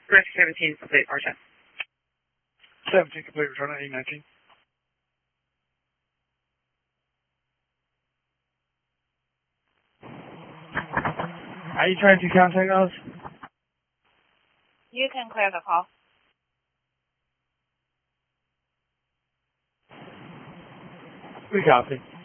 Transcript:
Risk 17, complete, R10. 17, complete, return on 819. Are you trying to contact us? You can clear the call. We copy.